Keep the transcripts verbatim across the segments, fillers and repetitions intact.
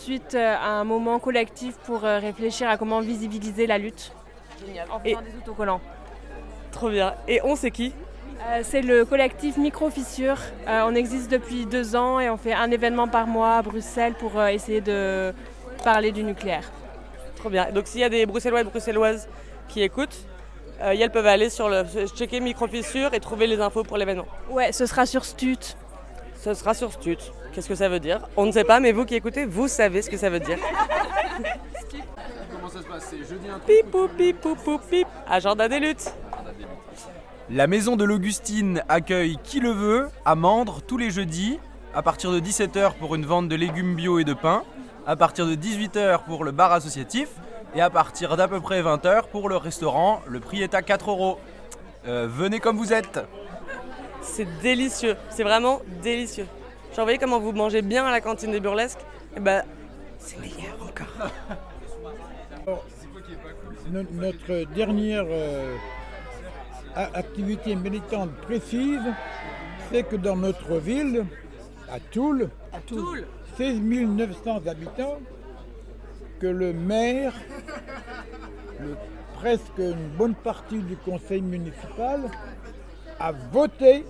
ensuite euh, un moment collectif pour euh, réfléchir à comment visibiliser la lutte. Génial. En faisant Et... des autocollants. Trop bien. Et on, c'est qui ? euh, C'est le collectif Micro-Fissure. Euh, on existe depuis deux ans et on fait un événement par mois à Bruxelles pour euh, essayer de parler du nucléaire. Trop bien. Donc s'il y a des Bruxellois et Bruxelloises qui écoutent, euh, elles peuvent aller sur le checker Micro-Fissure et trouver les infos pour l'événement. Ouais, ce sera sur Stut. Ce sera sur Stut. Qu'est-ce que ça veut dire ? On ne sait pas, mais vous qui écoutez, vous savez ce que ça veut dire. Comment ça se passe ? C'est jeudi un truc Pip, pou, pip, pou, pou, pip. Agenda des luttes. La maison de l'Augustine accueille qui le veut à Mandres tous les jeudis, à partir de dix-sept heures pour une vente de légumes bio et de pain, à partir de dix-huit heures pour le bar associatif et à partir d'à peu près vingt heures pour le restaurant. Le prix est à quatre euros. Euh, venez comme vous êtes. C'est délicieux, c'est vraiment délicieux. Genre, vous voyez comment vous mangez bien à la cantine des burlesques ? Et ben, c'est meilleur encore. Alors, no- notre dernière euh, a- activité militante précise, c'est que dans notre ville, à Toul, À Toul. seize mille neuf cents habitants, que le maire, le- presque une bonne partie du conseil municipal, a voté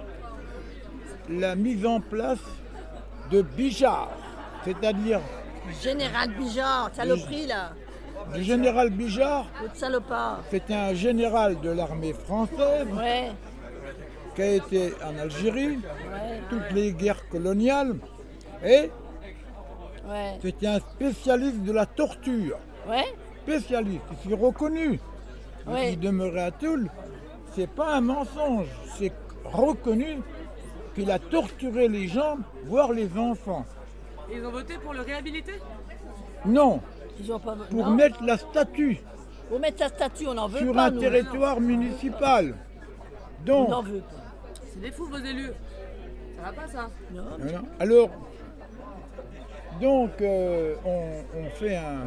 la mise en place de Bijard, c'est-à-dire Général Bijard, saloperie là, le général Bijard. votre salopard. C'était un général de l'armée française Ouais, qui a été en Algérie, ouais, toutes les guerres coloniales, et ouais, c'était un spécialiste de la torture. ouais, Spécialiste, il s'est reconnu. Ouais. Il demeurait à Toul. C'est pas un mensonge, c'est reconnu qu'il a torturé les gens, voire les enfants. Et ils ont voté pour le réhabiliter ? Non, ils ont pas. pour non. mettre la statue Pour mettre sa statue, on n'en veut sur pas. un nous. territoire municipal. On Donc, n'en veut pas. C'est des fous vos élus. Ça va pas ça ? Non. voilà. Alors, donc euh, on, on fait un,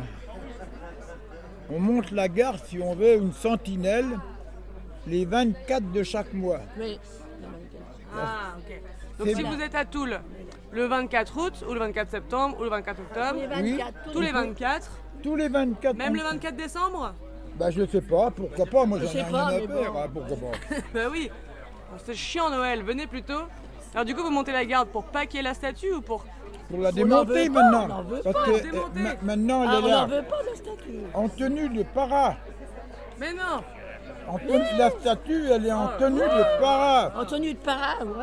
on monte la garde si on veut une sentinelle les vingt-quatre de chaque mois. Mais, Ah, ok. Donc C'est si bien. vous êtes à Toul le vingt-quatre août, ou le vingt-quatre septembre, ou le vingt-quatre octobre, les Oui. vingt-quatre, tous les vingt-quatre, Tous les vingt-quatre. même le on- vingt-quatre décembre ? Bah je sais pas, pourquoi pas, moi Je j'en ai sais rien pas, à mais faire, bon. hein, pourquoi pas. Bah oui. Bon, c'est chiant Noël, venez plutôt. Alors du coup vous montez la garde pour paquer la statue ou pour... Pour la On n'en démonter veut pas, on maintenant. n'en veut Parce pas, que euh, démonter. ma- maintenant Ah, elle on est n'en là, veut pas la statue. en tenue de para. Mais non. En tenue, la statue, elle est en Oh. tenue de para. En tenue de para, ouais.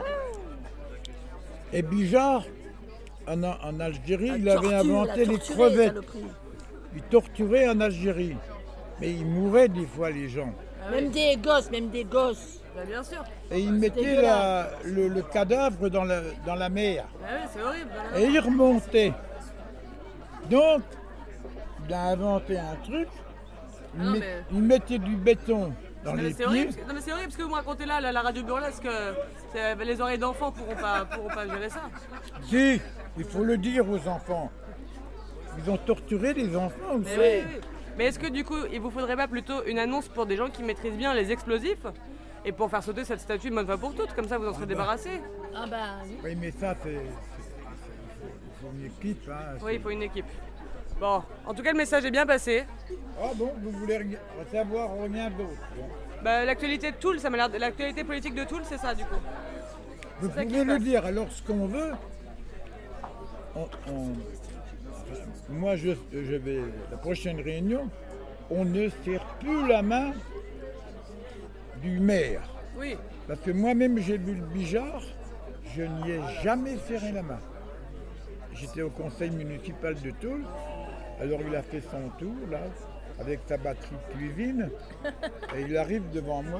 Et Bijard, en, en Algérie, La il avait torture, inventé la les torturée, crevettes. saloperie. Il torturait en Algérie. Mais il mourait des fois, les gens. Même des gosses, même des gosses. Bah bien sûr. Et il mettait la- le, le cadavre dans la, dans la mer. Bah oui, c'est horrible. Et il remontait. Donc, il a inventé un truc. Il, Ah non, met- mais- il mettait du béton dans Non mais, les c'est pieds. horrible, parce que- non mais c'est horrible parce que vous me racontez là, la, la radio burlesque, euh, c'est- les oreilles d'enfants pourront pas, pourront pas gérer ça. Si, il faut le dire aux enfants. Ils ont torturé les enfants aussi. Mais, oui, oui. Mais est-ce que du coup, il vous faudrait pas plutôt une annonce pour des gens qui maîtrisent bien les explosifs et pour faire sauter cette statue une bonne fois pour toutes, comme ça vous en serez débarrassés. Ah bah oui. Oui, mais ça, c'est. c'est- c'est- Il faut une équipe. Hein, Oui, il faut une équipe. Bon, en tout cas le message est bien passé. Ah bon, vous voulez rega- savoir rien d'autre. Bon. Bah, l'actualité de Toul, ça m'a l'air de- l'actualité politique de Toul, c'est ça du coup. Vous ça qui pouvez se le passe. dire. Alors, ce qu'on veut, on- on- moi, je, je vais la prochaine réunion, on ne serre plus la main du maire. Oui. Parce que moi-même, j'ai vu le Bijard, je n'y ai jamais serré la main. J'étais au conseil municipal de Toul, alors il a fait son tour, là, avec sa batterie de cuisine, et il arrive devant moi.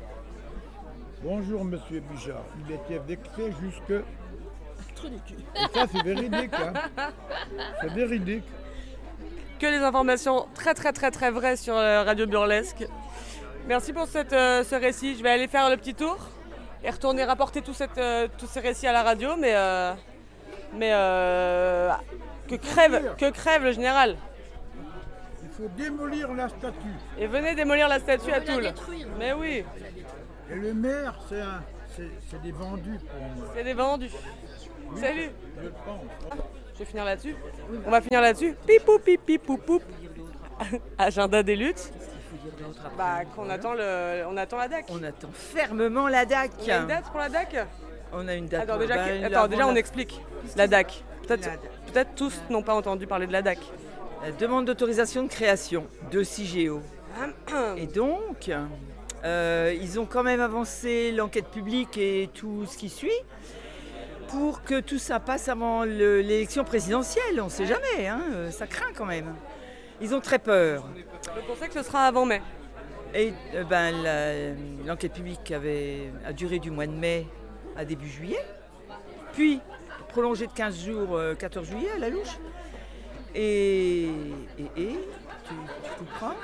Bonjour, monsieur Bijard. Il était vexé jusque... Trou du cul. Et ça, c'est véridique, hein. C'est véridique. Que des informations très très très très vraies sur euh, Radio Burlesque. Merci pour cette, euh, ce récit. Je vais aller faire le petit tour et retourner rapporter tout cette, euh, tous ces récits à la radio, mais, euh, mais euh, que, crève, que crève le général. Il faut démolir la statue. Et venez démolir la statue à veut la Toul. détruire. Mais oui, Et le maire, c'est un, c'est, c'est des vendus pour moi. c'est des vendus. Salut. Je le pense. Je veux finir là-dessus? On va finir là-dessus. Pipou, pip, poup, poup. Agenda des luttes. Bah, qu'on attend, le, on attend la D A C. On attend fermement la D A C. Il y a une date pour la D A C? On a une date. Attends, déjà, Ben, attends, déjà on la... explique. La D A C. Peut-être, La D A C. peut-être tous n'ont pas entendu parler de la D A C. La demande d'autorisation de création de CIGEO. Et donc, euh, ils ont quand même avancé l'enquête publique et tout ce qui suit pour que tout ça passe avant le, l'élection présidentielle. On ne sait jamais, hein, ça craint quand même. Ils ont très peur. Donc on sait que ce sera avant mai. Et euh, ben, la, l'enquête publique avait, a duré du mois de mai à début juillet, puis prolongée de quinze jours, euh, quatorze juillet à la louche. Et, et, et tu, tu comprends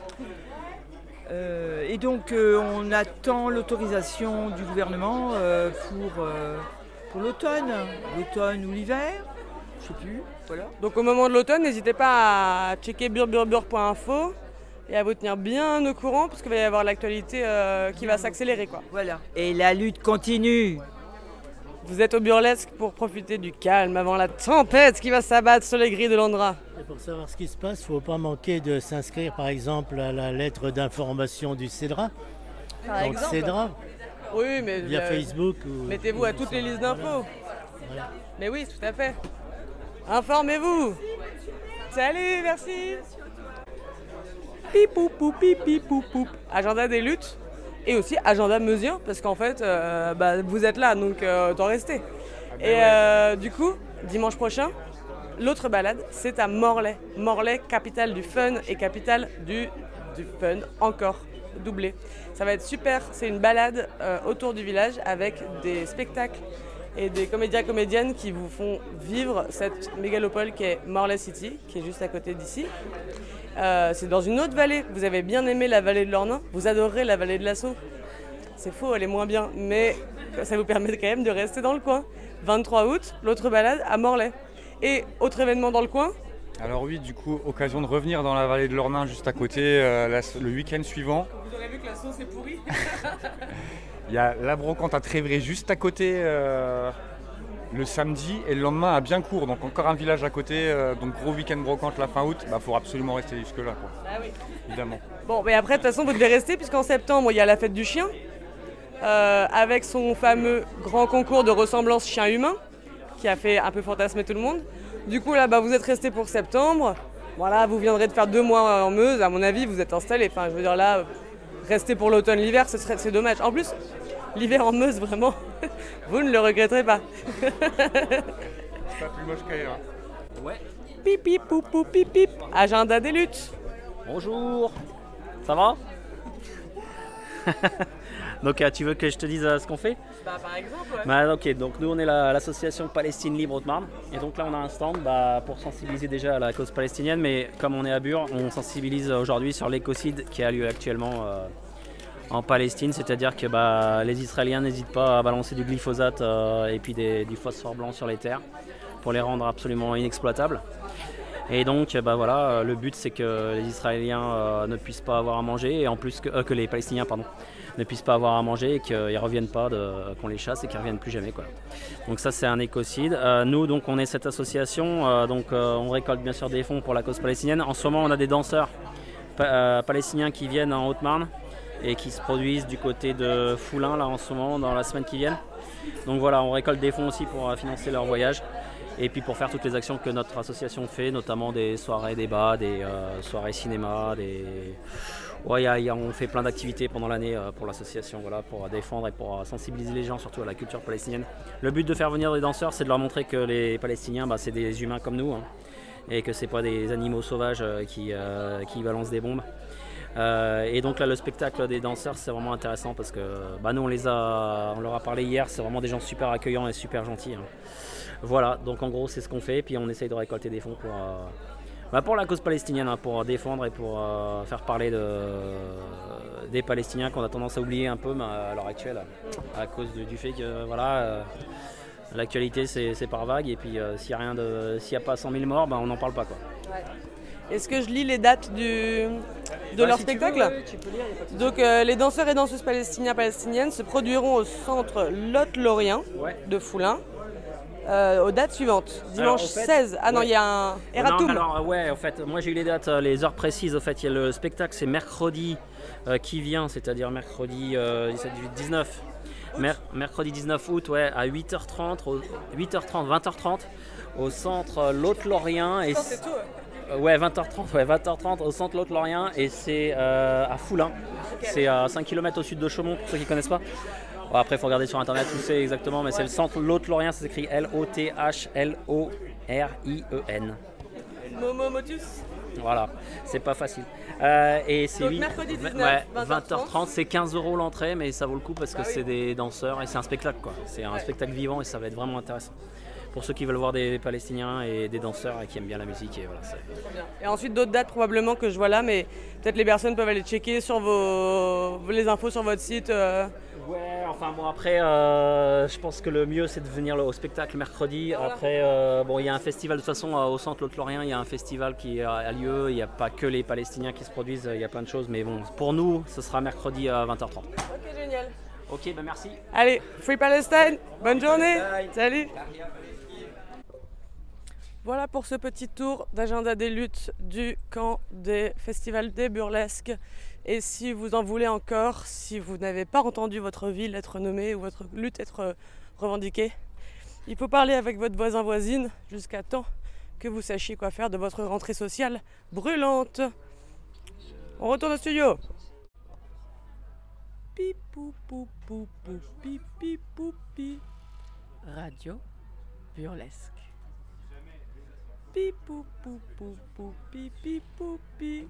euh, Et donc euh, on attend l'autorisation du gouvernement euh, pour, euh, pour l'automne, l'automne ou l'hiver, je sais plus. Voilà. Donc au moment de l'automne, n'hésitez pas à checker burburbur point info et à vous tenir bien au courant parce qu'il va y avoir l'actualité euh, qui va s'accélérer, quoi. Voilà. Et la lutte continue. Vous êtes au burlesque pour profiter du calme avant la tempête qui va s'abattre sur les grilles de l'Andra. Et pour savoir ce qui se passe, il ne faut pas manquer de s'inscrire par exemple à la lettre d'information du CEDRA. Par Donc exemple CEDRA, Oui, mais via euh, Facebook. Ou, mettez-vous à toutes les listes d'infos. Voilà. Mais oui, tout à fait. Informez-vous. Salut, merci. Pipou, pou, pipi, pou, pou. Agenda des luttes et aussi agenda meusien parce qu'en fait, euh, bah, vous êtes là, donc euh, autant rester. Et euh, du coup, dimanche prochain, l'autre balade, c'est à Morlaix. Morlaix, capitale du fun et capitale du, du fun encore doublé. Ça va être super. C'est une balade euh, autour du village avec des spectacles et des comédiens comédiennes qui vous font vivre cette mégalopole qui est Morlaix City, qui est juste à côté d'ici. Euh, c'est dans une autre vallée. Vous avez bien aimé la vallée de l'Ornain, vous adorerez la vallée de l'Assaut. C'est faux, elle est moins bien, mais ça vous permet quand même de rester dans le coin. vingt-trois août, l'autre balade à Morlaix. Et autre événement dans le coin? Alors oui, du coup, occasion de revenir dans la vallée de l'Ornain juste à côté euh, la, le week-end suivant. Vous aurez vu que la sauce est pourrie. Il y a la brocante à Trévray juste à côté euh, le samedi et le lendemain à Biencourt, donc encore un village à côté, euh, donc gros week-end brocante la fin août, il bah, faut absolument rester jusque-là, quoi. Ah oui. Évidemment. Bon, mais après, de toute façon, vous devez rester, puisqu'en septembre, il y a la fête du chien, euh, avec son fameux grand concours de ressemblance chien-humain, qui a fait un peu fantasmer tout le monde. Du coup, là, bah, vous êtes restés pour septembre. Voilà, vous viendrez de faire deux mois en Meuse, à mon avis, vous êtes installés. Enfin, je veux dire, là, rester pour l'automne, l'hiver, ce serait, c'est dommage. En plus, l'hiver en Meuse, vraiment, vous ne le regretterez pas. C'est pas plus moche qu'ailleurs. Ouais. Pip, pip, pou, pou, pip, pip. Agenda des luttes. Bonjour. Ça va? Donc euh, tu veux que je te dise euh, ce qu'on fait? Bah par exemple, ouais. Bah ok, donc nous on est la, l'association Palestine Libre Haute-Marne. Et donc là on a un stand bah, pour sensibiliser déjà à la cause palestinienne. Mais comme on est à Bure, on sensibilise aujourd'hui sur l'écocide qui a lieu actuellement euh, en Palestine. C'est-à-dire que bah, les Israéliens n'hésitent pas à balancer du glyphosate euh, et puis des, du phosphore blanc sur les terres pour les rendre absolument inexploitables. Et donc bah voilà, le but c'est que les Israéliens euh, ne puissent pas avoir à manger et en plus que, euh, que les Palestiniens pardon, ne puissent pas avoir à manger et qu'ils ne reviennent pas, de, qu'on les chasse et qu'ils ne reviennent plus jamais, quoi. Donc ça c'est un écocide. Euh, nous donc on est cette association, euh, donc euh, on récolte bien sûr des fonds pour la cause palestinienne. En ce moment on a des danseurs pa- euh, palestiniens qui viennent en Haute-Marne et qui se produisent du côté de Foulin là en ce moment dans la semaine qui vient. Donc voilà, on récolte des fonds aussi pour euh, financer leur voyage. Et puis pour faire toutes les actions que notre association fait, notamment des soirées débats, des euh, soirées cinéma, des... Ouais, y a, y a, on fait plein d'activités pendant l'année euh, pour l'association, voilà, pour défendre et pour euh, sensibiliser les gens surtout à la culture palestinienne. Le but de faire venir des danseurs, c'est de leur montrer que les Palestiniens, bah, c'est des humains comme nous, hein, et que c'est pas des animaux sauvages euh, qui, euh, qui balancent des bombes. Euh, et donc là, le spectacle des danseurs, c'est vraiment intéressant parce que bah, nous, on les a, on leur a parlé hier, c'est vraiment des gens super accueillants et super gentils. Hein. Voilà, donc en gros c'est ce qu'on fait, puis on essaye de récolter des fonds pour, euh, bah pour la cause palestinienne, hein, pour défendre et pour euh, faire parler de, des Palestiniens qu'on a tendance à oublier un peu à l'heure actuelle, à cause de, du fait que voilà, euh, l'actualité c'est, c'est par vague et puis euh, s'il n'y a, rien de, s'il y a pas cent mille morts, bah, on n'en parle pas, quoi. Ouais. Est-ce que je lis les dates du, de bah, leur si spectacle? tu veux, ouais, tu peux lire, y a pas de souci. Donc euh, les danseurs et danseuses palestiniens palestiniennes se produiront au centre Lot Lorien Ouais. de Foulin euh, aux dates suivantes. Dimanche Alors, en fait, seize. Ah non, ouais. il y a un Non, erratum. mais alors, ouais, en fait, moi j'ai eu les dates, euh, les heures précises. En fait, il y a le spectacle, c'est mercredi euh, qui vient, c'est-à-dire mercredi euh, dix-sept, dix-huit, dix-neuf. Mer- mercredi dix-neuf août, ouais, à huit heures trente, au- huit heures trente, vingt heures trente, au centre euh, Lot-Lorient. Et Putain, c'est tôt. Euh, ouais, vingt heures trente, ouais, vingt heures trente au centre Lot-Lorient et c'est euh, à Foulin. C'est à cinq kilomètres au sud de Chaumont, pour ceux qui ne connaissent pas. Bon, après, il faut regarder sur internet où c'est exactement, mais c'est le centre Lot-Lorient, ça s'écrit L O T H L O R I E N. Momo Motus. Voilà, c'est pas facile. Euh, et c'est Donc, huit- mercredi ouais, dix-neuf, vingt heures trente, c'est quinze euros l'entrée, mais ça vaut le coup parce que c'est des danseurs et c'est un spectacle, quoi. C'est un Ouais. spectacle vivant et ça va être vraiment intéressant. Pour ceux qui veulent voir des Palestiniens et des danseurs et qui aiment bien la musique. Et voilà, c'est... Et ensuite d'autres dates probablement que je vois là, mais peut-être les personnes peuvent aller checker sur vos les infos sur votre site. euh. Ouais, enfin bon, après, euh, je pense que le mieux c'est de venir au spectacle mercredi. Voilà. Après, euh, bon, il y a un festival de toute façon euh, au centre Lot-Lorient, il y a un festival qui a, a lieu. Il n'y a pas que les Palestiniens qui se produisent, il y a plein de choses. Mais bon, pour nous, ce sera mercredi à vingt heures trente. Ok, génial. Ok, ben merci. Allez, Free Palestine, bonne journée. Salut. Voilà pour ce petit tour d'agenda des luttes du camp des festivals des burlesques. Et si vous en voulez encore, si vous n'avez pas entendu votre ville être nommée ou votre lutte être revendiquée, il faut parler avec votre voisin voisine jusqu'à temps que vous sachiez quoi faire de votre rentrée sociale brûlante. On retourne au studio. Pipou pou pou pou pi pi pou pi. Radio burlesque. Pipou pou pou pou pi pi pou pi.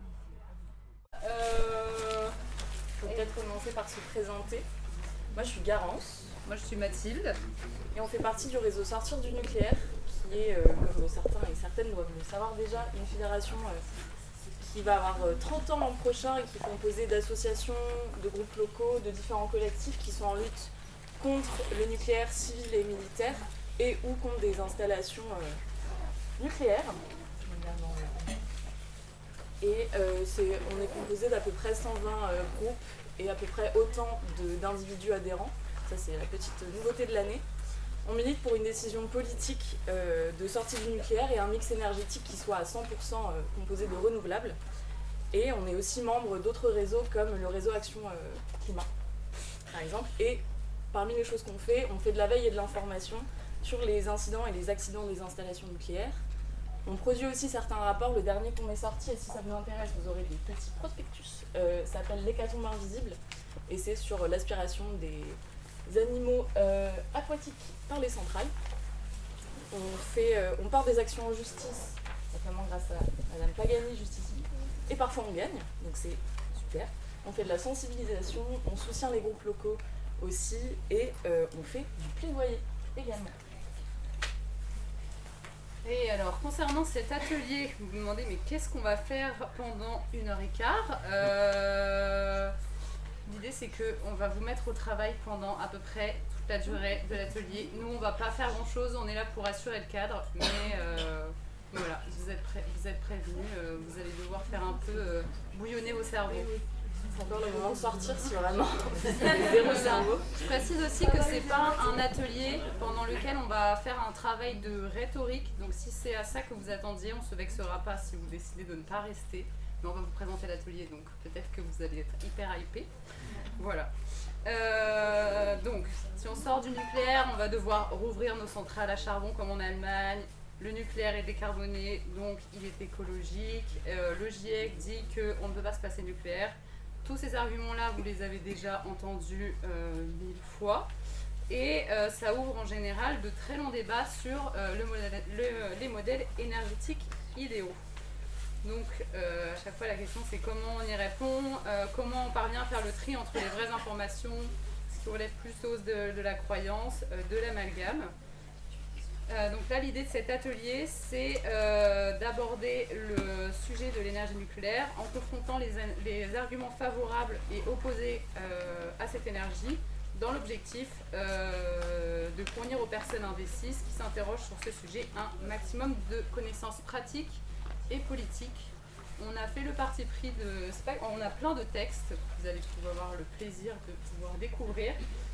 Euh, faut peut-être commencer par se présenter. Moi je suis Garance. Moi je suis Mathilde. Et on fait partie du réseau Sortir du nucléaire, qui est, euh, comme certains et certaines doivent le savoir déjà, une fédération euh, qui va avoir euh, trente ans l'an prochain et qui est composée d'associations, de groupes locaux, de différents collectifs qui sont en lutte contre le nucléaire civil et militaire et ou contre des installations euh, nucléaires. Et euh, c'est, on est composé d'à peu près cent vingt euh, groupes et à peu près autant de, d'individus adhérents. Ça c'est la petite nouveauté de l'année. On milite pour une décision politique euh, de sortie du nucléaire et un mix énergétique qui soit à cent pour cent euh, composé de renouvelables. Et on est aussi membre d'autres réseaux comme le réseau Action euh, Climat, par exemple. Et parmi les choses qu'on fait, on fait de la veille et de l'information sur les incidents et les accidents des installations nucléaires. On produit aussi certains rapports. Le dernier qu'on est sorti, et si ça vous intéresse, vous aurez des petits prospectus, euh, ça s'appelle l'hécatombe invisible, et c'est sur l'aspiration des animaux euh, aquatiques par les centrales. On, fait, euh, on porte des actions en justice, notamment grâce à Madame Pagani, juste ici, et parfois on gagne, donc c'est super. On fait de la sensibilisation, on soutient les groupes locaux aussi, et euh, on fait du plaidoyer également. Et alors, concernant cet atelier, vous vous demandez, mais qu'est-ce qu'on va faire pendant une heure et quart euh, L'idée, c'est qu'on va vous mettre au travail pendant à peu près toute la durée de l'atelier. Nous, on va pas faire grand-chose, on est là pour assurer le cadre, mais euh, voilà, vous êtes, pré- vous êtes prévenus, euh, vous allez devoir faire un peu euh, bouillonner vos cerveaux. C'est encore le moment de sortir si vraiment vous avez zéro cerveau. Je précise aussi que c'est pas un atelier pendant lequel on va faire un travail de rhétorique. Donc si c'est à ça que vous attendiez, on se vexera pas si vous décidez de ne pas rester. Mais on va vous présenter l'atelier, donc peut-être que vous allez être hyper hypé. Voilà. Euh, donc, si on sort du nucléaire, on va devoir rouvrir nos centrales à charbon comme en Allemagne. Le nucléaire est décarboné, donc il est écologique. Euh, le GIEC dit qu'on ne peut pas se passer nucléaire. Tous ces arguments-là, vous les avez déjà entendus euh, mille fois. Et euh, ça ouvre en général de très longs débats sur euh, le modèle, le, les modèles énergétiques idéaux. Donc euh, à chaque fois la question c'est comment on y répond, euh, comment on parvient à faire le tri entre les vraies informations, ce qui relève plutôt de, de la croyance, euh, de l'amalgame. Euh, donc là l'idée de cet atelier c'est euh, d'aborder le sujet de l'énergie nucléaire en confrontant les, les arguments favorables et opposés euh, à cette énergie dans l'objectif euh, de fournir aux personnes indécises qui s'interrogent sur ce sujet un maximum de connaissances pratiques et politiques. On a fait le parti pris de... On a plein de textes que vous allez pouvoir avoir le plaisir de pouvoir découvrir.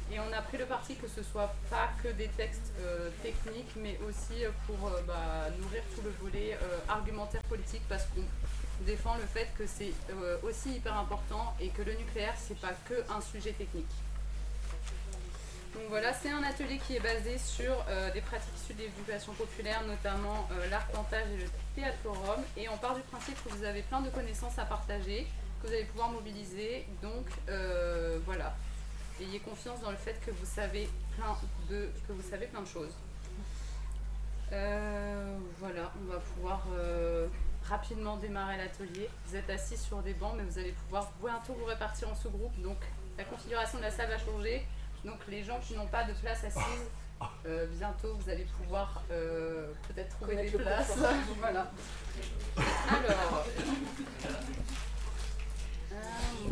Et on a pris le parti que ce soit pas que des textes euh, techniques, mais aussi pour euh, bah, nourrir tout le volet euh, argumentaire politique, parce qu'on défend le fait que c'est euh, aussi hyper important et que le nucléaire, c'est pas que un sujet technique. Donc voilà, c'est un atelier qui est basé sur euh, des pratiques issues de l'éducation populaire, notamment euh, l'arpentage et le théâtrum, et on part du principe que vous avez plein de connaissances à partager, que vous allez pouvoir mobiliser, donc euh, voilà. Ayez confiance dans le fait que vous savez plein de, que vous savez plein de choses. Euh, voilà, on va pouvoir euh, rapidement démarrer l'atelier. Vous êtes assis sur des bancs, mais vous allez pouvoir bientôt vous répartir en sous-groupes. Donc la configuration de la salle va changer. Donc les gens qui n'ont pas de place assise, euh, bientôt vous allez pouvoir euh, peut-être trouver des places. Voilà. Alors. Euh,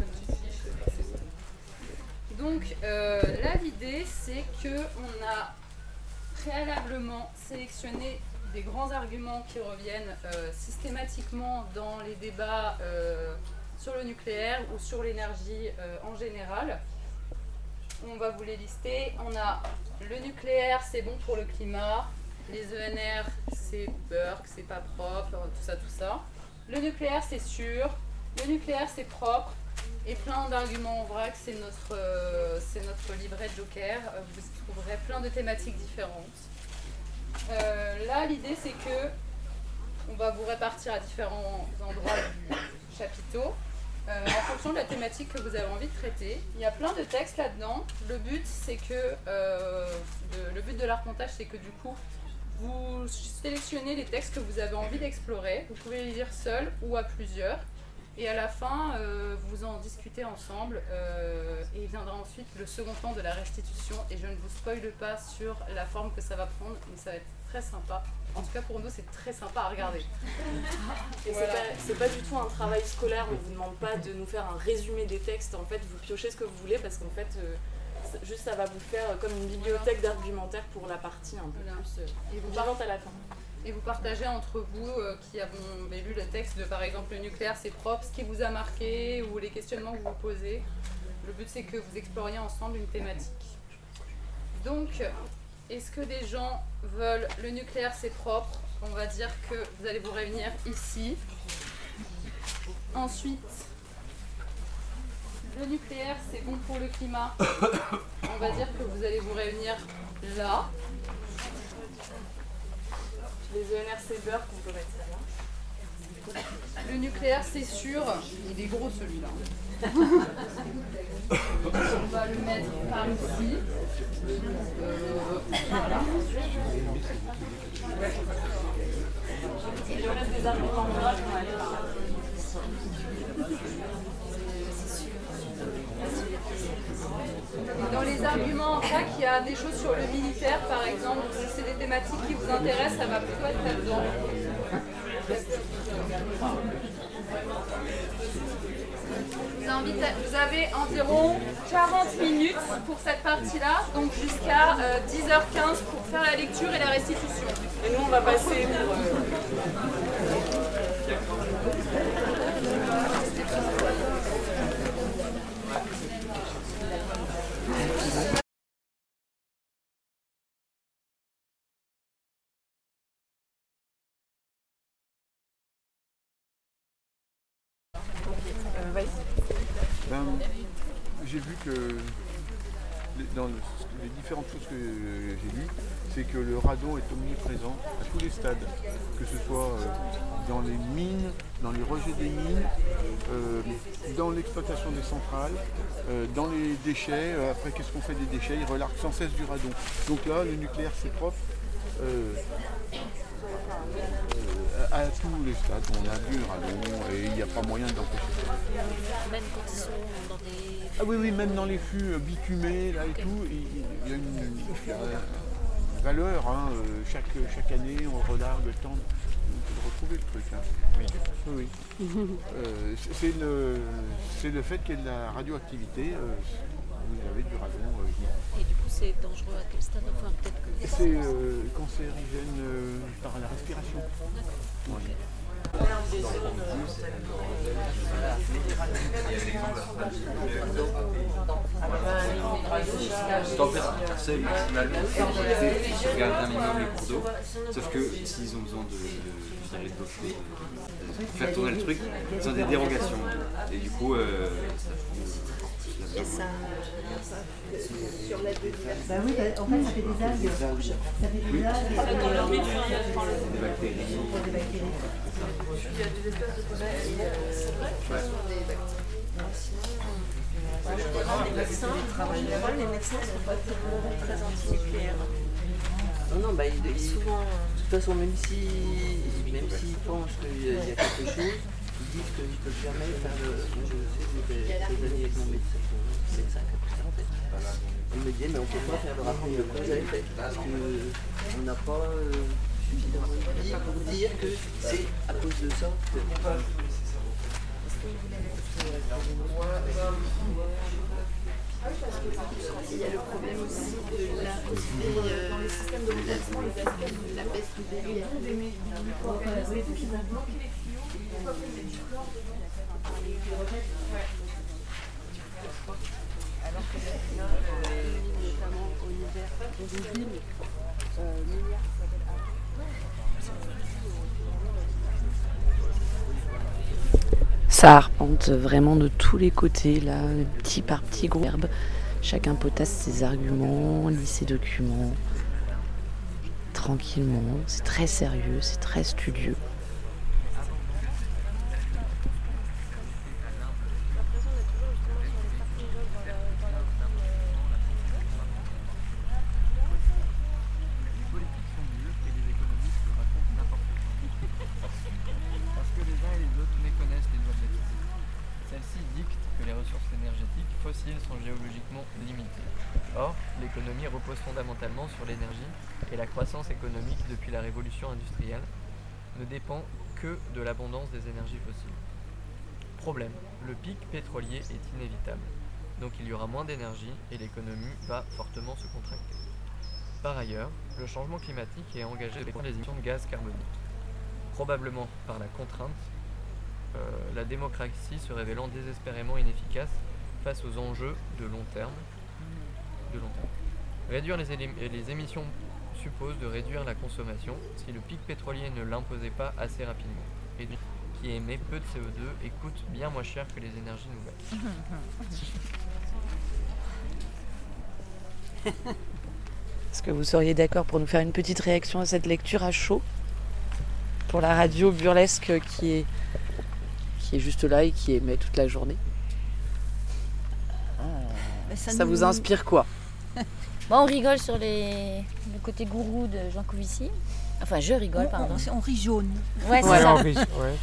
Donc euh, là, l'idée, c'est qu'on a préalablement sélectionné des grands arguments qui reviennent euh, systématiquement dans les débats euh, sur le nucléaire ou sur l'énergie euh, en général. On va vous les lister. On a le nucléaire, c'est bon pour le climat. Les E N R, c'est burk, c'est pas propre, tout ça, tout ça. Le nucléaire, c'est sûr. Le nucléaire, c'est propre. Et plein d'arguments en vrac, c'est notre, euh, c'est notre livret Joker. Vous trouverez plein de thématiques différentes. Euh, là, l'idée, c'est que on va vous répartir à différents endroits du chapiteau euh, en fonction de la thématique que vous avez envie de traiter. Il y a plein de textes là-dedans. Le but, c'est que euh, le, le but de l'arpentage, c'est que du coup, vous sélectionnez les textes que vous avez envie d'explorer. Vous pouvez les lire seul ou à plusieurs. Et à la fin, euh, vous en discutez ensemble euh, et il viendra ensuite le second temps de la restitution. Et je ne vous spoile pas sur la forme que ça va prendre, mais ça va être très sympa. En tout cas, pour nous, c'est très sympa à regarder. Et voilà. c'est pas, pas du tout un travail scolaire, on ne vous demande pas de nous faire un résumé des textes. En fait, vous piochez ce que vous voulez parce qu'en fait, euh, juste ça va vous faire comme une bibliothèque d'argumentaire pour la partie un peu voilà. plus euh, et vous vivante à la fin. Et vous partagez entre vous euh, qui avez lu le texte de par exemple le nucléaire c'est propre, ce qui vous a marqué ou les questionnements que vous vous posez. Le but c'est que vous exploriez ensemble une thématique. Donc, est-ce que des gens veulent le nucléaire c'est propre? On va dire que vous allez vous réunir ici. Ensuite, le nucléaire c'est bon pour le climat. On va dire que vous allez vous réunir là. Les E N R c'est beurre qu'on peut mettre là. Le nucléaire c'est sûr, il est gros celui-là. On va le mettre par ici. Euh, voilà. Et le reste des arguments en droite, on va aller par là. Dans les arguments en vrac, il y a des choses sur le militaire, par exemple. Si c'est des thématiques qui vous intéressent, ça va plutôt être là-dedans. Je vous invite à, vous avez environ quarante minutes pour cette partie-là, donc jusqu'à euh, dix heures quinze pour faire la lecture et la restitution. Et nous, on va passer pour... Euh... Ben, j'ai vu que dans les différentes choses que j'ai lues, c'est que le radon est omniprésent à tous les stades, que ce soit dans les mines, dans les rejets des mines, euh, dans l'exploitation des centrales, euh, dans les déchets. Après, qu'est-ce qu'on fait des déchets? Ils relarguent sans cesse du radon. Donc là, le nucléaire, c'est propre. Euh, à tous les stades, on a du radon et il n'y a pas moyen d'empêcher ça. Même quand ils sont dans des... Ah oui, oui, même dans les fûts bitumés là, et tout, il y a une, une, une valeur. Hein, chaque, chaque année, on relargue le temps de, de retrouver le truc. Hein. Oui, oui. oui. euh, c'est, le, c'est le fait qu'il y ait de la radioactivité. Euh, vous avez du radon. Euh, et du coup, c'est dangereux à quel stade? Enfin, peut-être que... C'est euh, cancérigène euh, par la respiration. D'accord. Ouais. Okay. Température seuil maximale, c'est regarder un minimum les cours d'eau, sauf que s'ils ont besoin de, de, de, de, de faire tourner le truc, ils ont des dérogations. Et du coup, euh, ça fout Et ça, sur la biodiversité. Bah oui, bah, en fait, ça fait des algues. Ça fait des algues. Des bactéries. Des bactéries. Il y a des espèces de bactéries. C'est vrai qu'il y a des bactéries. En général, les médecins, en général, les médecins ne sont pas très antinucléaires. Non, non, bah, ils, ils, souvent, de toute façon, même si, même s'ils pensent qu'il y a quelque chose, ils disent qu'ils ne peuvent jamais faire le. Moi, je sais, j'ai des années avec mon médecin, mon médecin qui a fait ça en fait. Il me disait, mais on ne peut pas faire le rapport de quoi vous avez fait, parce qu'on n'a pas euh, suffisamment de vie pour dire que c'est à cause de ça que. Il y a le problème aussi de la, euh, dans les systèmes de remplacement, les aspects de la baisse du débit. Alors que là, notamment au hiver, dans une ville, milliards s'appelle Ça arpente vraiment de tous les côtés, là, petit par petit, gros herbe. Chacun potasse ses arguments, lit ses documents, tranquillement. C'est très sérieux, c'est très studieux. Sont géologiquement limitées. Or, l'économie repose fondamentalement sur l'énergie et la croissance économique depuis la révolution industrielle ne dépend que de l'abondance des énergies fossiles. Problème, le pic pétrolier est inévitable, donc il y aura moins d'énergie et l'économie va fortement se contracter. Par ailleurs, le changement climatique est engagé avec les émissions de gaz carboniques. Probablement par la contrainte, euh, la démocratie se révélant désespérément inefficace face aux enjeux de long terme. De long terme. Réduire les, élé- les émissions suppose de réduire la consommation si le pic pétrolier ne l'imposait pas assez rapidement, et qui émet peu de C O deux et coûte bien moins cher que les énergies nouvelles. Est-ce que vous seriez d'accord pour nous faire une petite réaction à cette lecture à chaud pour la radio burlesque qui est, qui est juste là et qui émet toute la journée? Ça, Ça nous... vous inspire quoi? Bon, on rigole sur les... le côté gourou de Jean Covici. Enfin, je rigole, on, pardon. On, on rit jaune. Ouais, c'est ouais, ça. Rit, ouais.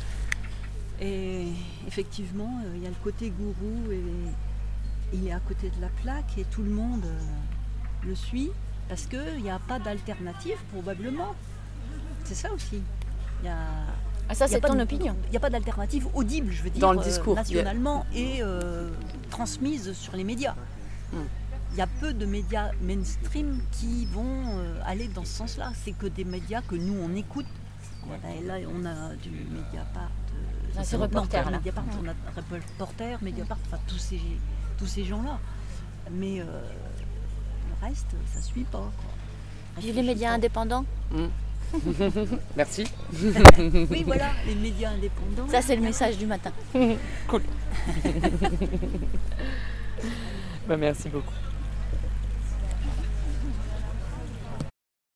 Et effectivement, il euh, y a le côté gourou et il est à côté de la plaque et tout le monde euh, le suit parce qu'il n'y a pas d'alternative probablement. C'est ça aussi. Y a... Ah, ça, c'est ton de, opinion. Il n'y a pas d'alternative audible, je veux dire, dans le discours, euh, nationalement a... et euh, transmise sur les médias. Il mm. y a peu de médias mainstream qui vont euh, aller dans ce sens-là. C'est que des médias que nous, on écoute. Voilà, et là, on a du Mediapart. Euh, ah, c'est reporter, là. Mediapart, on a reporter, Mediapart, enfin tous ces, tous ces gens-là. Mais euh, le reste, ça ne suit pas. Quoi. Vive les médias pas. indépendants. Mm. Merci. Oui, voilà, les médias indépendants. Ça, c'est le message du matin. Cool. Bah, merci beaucoup.